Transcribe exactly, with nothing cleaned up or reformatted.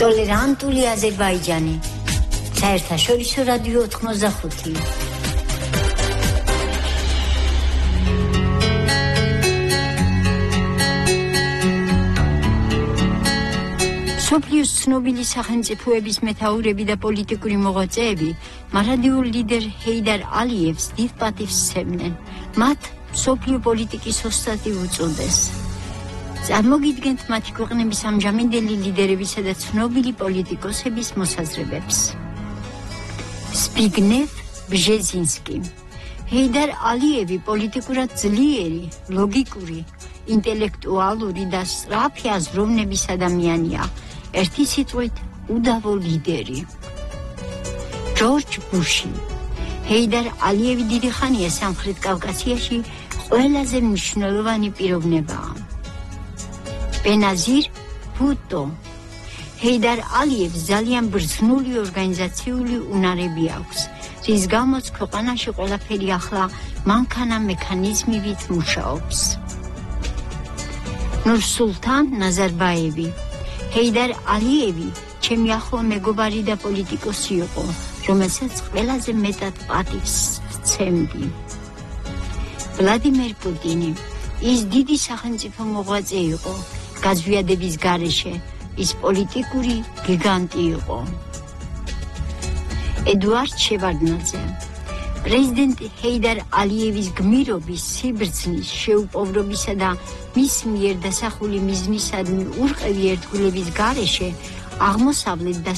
ტოლერანტული აზერბაიჯანი. საერთაშორისო რადიო ოთხმოცდახუთი. სოფლიოს ცნობილი სახელმწიფოების მეთაურები და პოლიტიკური მოღვაწეები მარადიულ ლიდერ ჰეიდარ ალიევს დიდ პატივს სცემდნენ. მათ სოფლიო პოლიტიკის ოსტატი უწოდეს. წარმოგიდგენთ მათი ქვეყნების ამჟამინდელი ლიდერებისა და ცნობილი პოლიტიკოსების მოსაზრებებს. სპიგნევ ბჟეზინსკი. ჰეიდარ ალიევი პოლიტიკურად ძლიერი, ლოგიკური, ინტელექტუალური და სწრაფი აზროვნების ადამიანია. ერთი სიტყვით უდავო ლიდერი. ჯორჯ ბუში. ჰეიდარ ალიევი დიდი ხანია სამხრეთ კავკასიაში ყველაზე მნიშვნელოვანი პიროვნებაა. ბენაზირ ბუტო. ჰეიდარ ალიევს ძალიან ბრძნული ორგანიზაციული უნარები აქვს, რის გამოც ქვეყანაში ყველაფერი ახლა მანქანა მექანიზმივით მუშაობს. ნურსულთან ნაზარბაევი. ჰეიდარ ალიევი ჩემი ახლო მეგობარი და პოლიტიკოსი იყო, რომელსაც ყველაზე მეტად პატივს ვცემდი. ვლადიმერ პუტინი. ის დიდი სახელმწიფო მოღვაწე იყო, გაზვიადების გარეშე ის პოლიტიკური გიგანტი იყო. ედუარდ შევარდნაძე. პრეზიდენტ ჰეიდარ ალიევის გმირობის, სიბრძნის, შეუპოვრობისა და მის მიერ დასახული მიზნისადმი ურყევი ერთგულების გარეშე აღმოსავლეთ და